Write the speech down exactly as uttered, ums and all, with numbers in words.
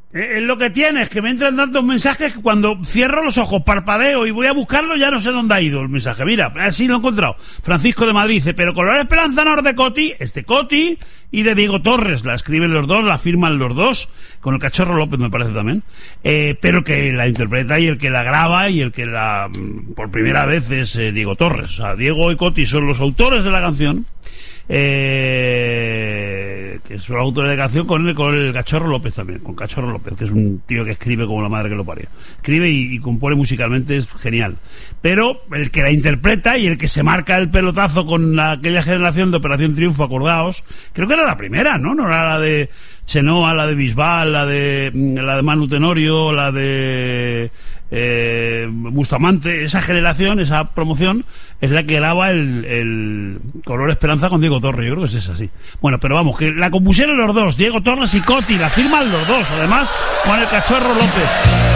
Es lo que tiene, es que me entran tantos mensajes que cuando cierro los ojos, parpadeo y voy a buscarlo, ya no sé dónde ha ido el mensaje. Mira, así lo he encontrado. Francisco de Madrid dice, pero Color Esperanza no es de Coti, es de Coti y de Diego Torres. La escriben los dos, la firman los dos, con el Cachorro López me parece también. Eh, pero que la interpreta y el que la graba y el que la, por primera vez, es eh, Diego Torres. O sea, Diego y Coti son los autores de la canción. Eh, que es un autor de canción con el, con el Cachorro López también, con Cachorro López, que es un tío que escribe como la madre que lo parió. Escribe y, y compone musicalmente, es genial. Pero el que la interpreta y el que se marca el pelotazo con la, aquella generación de Operación Triunfo, acordaos, creo que era la primera, ¿no? No era la de Chenoa, la de Bisbal, la de la de Manu Tenorio, la de eh, Bustamante. Esa generación, esa promoción es la que graba el, el Color Esperanza con Diego Torres. Yo creo que es esa, sí. Bueno, pero vamos, que la compusieron los dos, Diego Torres y Coti, la firman los dos, además con el Cachorro López.